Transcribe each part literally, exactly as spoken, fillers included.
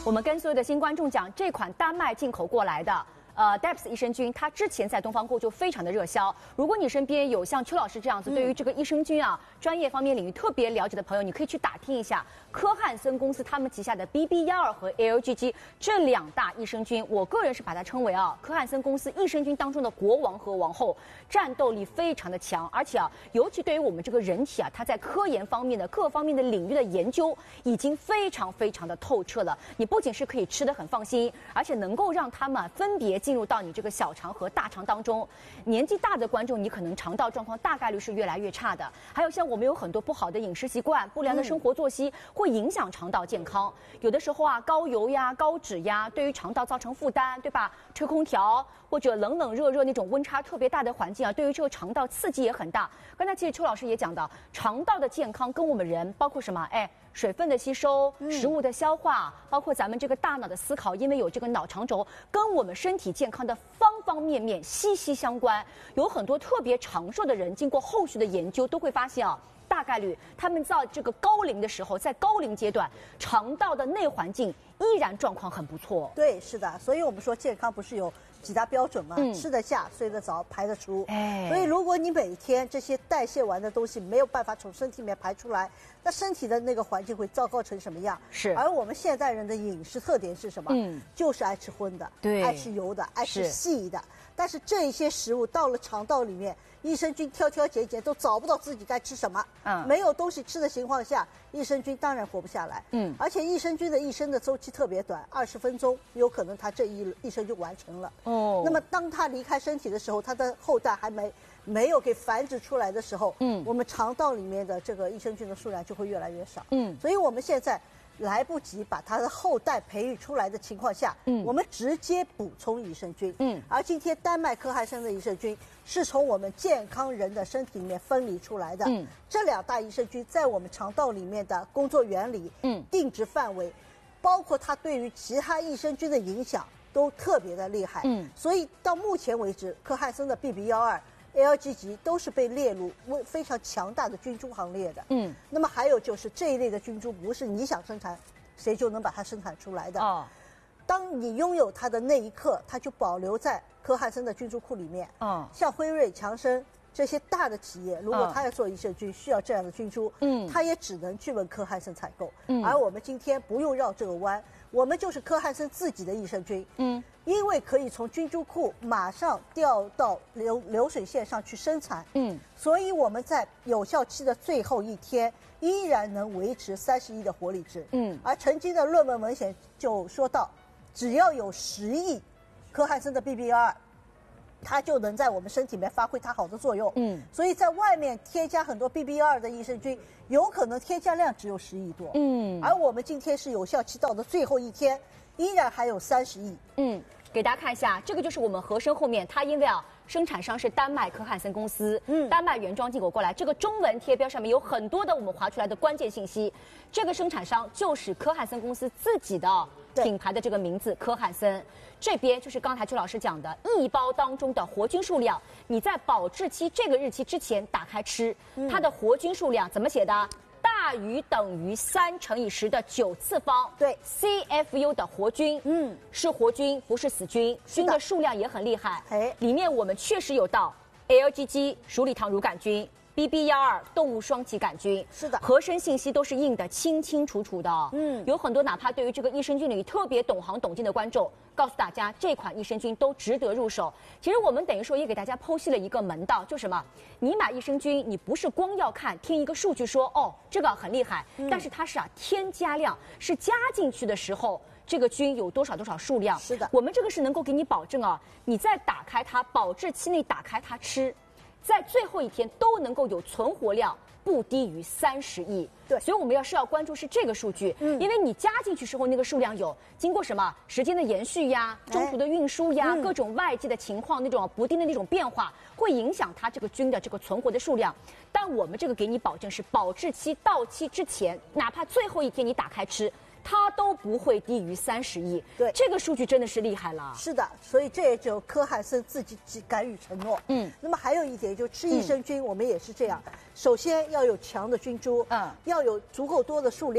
我们跟所有的新观众讲，这款丹麦进口过来的。 呃 ，D E P S 益生菌，它之前在东方购就非常的热销。如果你身边有像邱老师这样子，对于这个益生菌啊、嗯、专业方面领域特别了解的朋友，你可以去打听一下科汉森公司他们旗下的 B B 一二 和 L G G 这两大益生菌。我个人是把它称为啊，科汉森公司益生菌当中的国王和王后，战斗力非常的强，而且啊，尤其对于我们这个人体啊，它在科研方面的各方面的领域的研究已经非常非常的透彻了。你不仅是可以吃得很放心，而且能够让它们分别 进入到你这个小肠和大肠当中，年纪大的观众，你可能肠道状况大概率是越来越差的。还有像我们有很多不好的饮食习惯、不良的生活作息，会影响肠道健康。有的时候啊，高油呀、高脂呀，对于肠道造成负担，对吧？吹空调或者冷冷热热那种温差特别大的环境啊，对于这个肠道刺激也很大。刚才其实邱老师也讲到，肠道的健康跟我们人包括什么？哎。 水分的吸收、食物的消化，嗯、包括咱们这个大脑的思考，因为有这个脑肠轴，跟我们身体健康的方方面面息息相关。有很多特别长寿的人，经过后续的研究，都会发现啊，大概率他们在这个高龄的时候，在高龄阶段，肠道的内环境依然状况很不错。 对，是的，所以我们说健康不是有 几大标准嘛，嗯、吃得下、睡得着、排得出。哎，所以如果你每天这些代谢完的东西没有办法从身体里面排出来，那身体的那个环境会糟糕成什么样？是。而我们现代人的饮食特点是什么？嗯，就是爱吃荤的，对，爱吃油的，爱吃细的。但是这一些食物到了肠道里面，益生菌挑挑拣拣都找不到自己该吃什么。嗯，没有东西吃的情况下，益生菌当然活不下来。嗯，而且益生菌的一生的周期特别短，二十分钟，有可能它这一一生就完成了。 哦，那么当它离开身体的时候，它的后代还没没有给繁殖出来的时候，嗯，我们肠道里面的这个益生菌的数量就会越来越少，嗯，所以我们现在来不及把它的后代培育出来的情况下，嗯，我们直接补充益生菌，嗯，而今天丹麦科汉森的益生菌是从我们健康人的身体里面分离出来的，嗯，这两大益生菌在我们肠道里面的工作原理，嗯，定植范围，包括它对于其他益生菌的影响 都特别的厉害，嗯，所以到目前为止，科汉森的 B B 一二、L G G 都是被列入非常强大的菌株行列的，嗯。那么还有就是这一类的菌株不是你想生产，谁就能把它生产出来的。哦。当你拥有它的那一刻，它就保留在科汉森的菌株库里面。哦。像辉瑞、强生这些大的企业，如果他要做益生菌，需要这样的菌株，嗯，他也只能去问科汉森采购。嗯。而我们今天不用绕这个弯。 我们就是科汉森自己的益生菌，嗯，因为可以从菌株库马上调到流流水线上去生产，嗯，所以我们在有效期的最后一天依然能维持三十亿的活力值，嗯，而曾经的论文文献就说到，只要有十亿科汉森的 B B 一二， 它就能在我们身体里面发挥它好的作用，嗯，所以在外面添加很多 B B 一二 的益生菌，有可能添加量只有十亿多，嗯，而我们今天是有效期到的最后一天，依然还有三十亿， 嗯，给大家看一下，这个就是我们和生后面，它因为啊，生产商是丹麦科汉森公司，嗯，丹麦原装进口过来，这个中文贴标上面有很多的我们划出来的关键信息，这个生产商就是科汉森公司自己的 品牌的这个名字科汉森，这边就是刚才邱老师讲的，一包当中的活菌数量，你在保质期这个日期之前打开吃，它的活菌数量怎么写的？大于等于三乘以十的九次方。对 ，C F U 的活菌，嗯，是活菌，不是死菌，菌的数量也很厉害。哎，里面我们确实有到 L G G 鼠李糖乳杆菌。 B B 一二 动物双歧杆菌是的，合成信息都是印的清清楚楚的。嗯，有很多哪怕对于这个益生菌领域特别懂行懂经的观众，告诉大家这款益生菌都值得入手。其实我们等于说也给大家剖析了一个门道，就什么？你买益生菌，你不是光要看听一个数据说哦这个很厉害，嗯、但是它是啊添加量是加进去的时候。 这个菌有多少多少数量？是的，我们这个是能够给你保证啊，你在打开它保质期内打开它吃，在最后一天都能够有存活量不低于三十亿。对，所以我们要是要关注是这个数据，嗯，因为你加进去时候那个数量有经过什么时间的延续呀、中途的运输呀、各种外界的情况那种不定的那种变化，会影响它这个菌的这个存活的数量。但我们这个给你保证是保质期到期之前，哪怕最后一天你打开吃。 它都不会低于三十亿，对，这个数据真的是厉害了。 是的，所以这也只有科汉森自己敢于承诺。嗯，那么还有一点，就吃益生菌，我们也是这样，首先要有强的菌株，嗯，要有足够多的数量，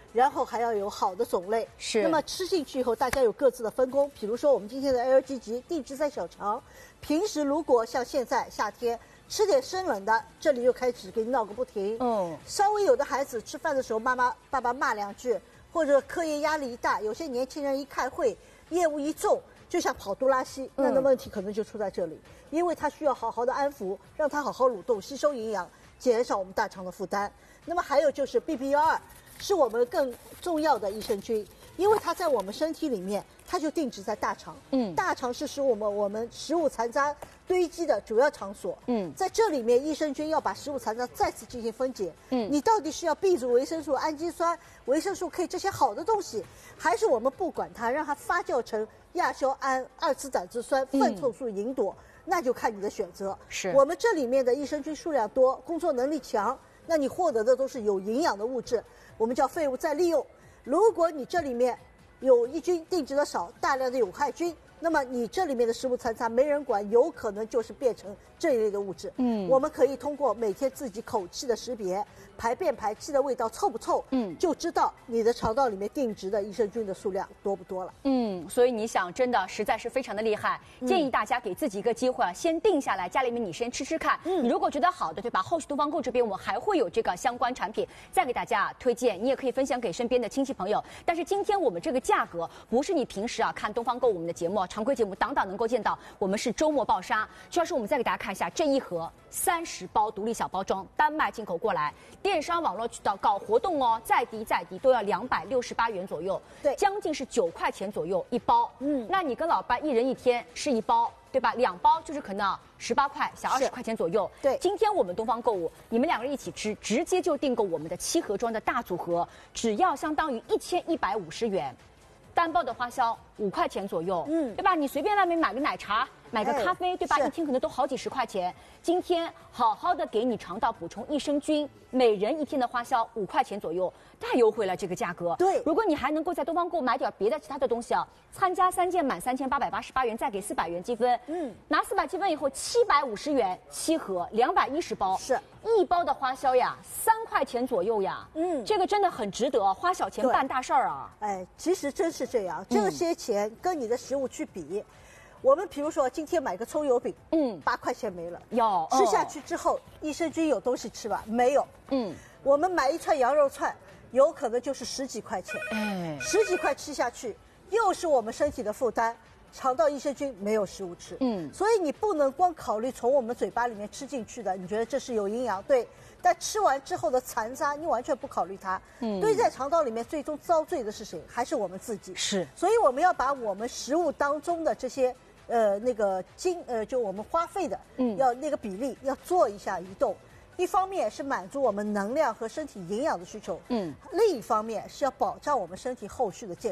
然后还要有好的种类。 是。 那么吃进去以后，大家有各自的分工。比如说我们今天的 L G 级定制在小肠，平时如果像现在夏天吃点生冷的，这里又开始给你闹个不停。嗯。稍微有的孩子吃饭的时候，妈妈爸爸骂两句，或者课业压力一大，有些年轻人一开会，业务一重，就想跑肚拉稀，那那问题可能就出在这里，嗯、因为他需要好好的安抚，让他好好蠕动，吸收营养，减少我们大肠的负担。那么还有就是 B B 一二，是我们更重要的益生菌，因为它在我们身体里面，它就定植在大肠。嗯，大肠是使我们我们食物残渣堆积的主要场所。嗯，在这里面，益生菌要把食物残渣再次进行分解。嗯，你到底是要 B 族维生素、氨基酸、维生素 K 这些好的东西，还是我们不管它，让它发酵成亚硝胺、二次胆汁酸、粪臭素、吲哚，那就看你的选择。 是我们这里面的益生菌数量多，工作能力强。那你获得的都是有营养的物质，我们叫废物再利用。如果你这里面有益菌定植的少，大量的有害菌，那么你这里面的食物残渣没人管，有可能就是变成这一类的物质。嗯，我们可以通过每天自己口气的识别，排便排气的味道臭不臭，嗯，就知道你的肠道里面定植的益生菌的数量多不多了。 嗯，所以你想，真的实在是非常的厉害，建议大家给自己一个机会啊，先定下来，家里面你先吃吃看。嗯，你如果觉得好的，对吧？后续东方购这边我们还会有这个相关产品再给大家推荐，你也可以分享给身边的亲戚朋友。但是今天我们这个价格不是你平时啊看东方购我们的节目常规节目档档能够见到，我们是周末爆杀。徐老师，我们再给大家看一下这一盒三十包独立小包装，丹麦进口过来，电商网络渠道搞活动哦，再低再低都要两百六十八元左右， 对， 将近是九块钱左右一包。嗯，那你跟老伴一人一天吃一包，对吧？两包就是可能十八块，小二十块钱左右。 对， 今天我们东方购物，你们两个人一起吃，直接就订购我们的七盒装的大组合，只要相当于一千一百五十元。单包的花销五块钱左右，嗯，对吧？你随便外面买个奶茶，买个咖啡，哎、对吧？一天可能都好几十块钱。今天好好的给你肠道补充益生菌，每人一天的花销五块钱左右，太优惠了这个价格。 对， 如果你还能够在东方购买点别的其他的东西啊，参加三件满三千八百八十八元，再给四百元积分，嗯，拿四百积分以后七百五十元七盒，两百一十包， 是一包的花销呀，三块钱左右呀，嗯，这个真的很值得，花小钱办大事儿啊。 哎，其实真是这样，这些钱跟你的食物去比。我们比如说今天买个葱油饼，嗯，八块钱没了， 有吃下去之后，益生菌有东西吃吧？没有，嗯，我们买一串羊肉串，有可能就是十几块钱，哎，十几块吃下去，又是我们身体的负担，肠道益生菌没有食物吃，嗯，所以你不能光考虑从我们嘴巴里面吃进去的，你觉得这是有营养，对，但吃完之后的残渣，你完全不考虑它，嗯，堆在肠道里面，最终遭罪的是谁？还是我们自己， 是， 所以我们要把我们食物当中的这些。呃，那个金呃，就我们花费的，嗯，要那个比例要做一下移动。一方面是满足我们能量和身体营养的需求，嗯，另一方面是要保障我们身体后续的健康。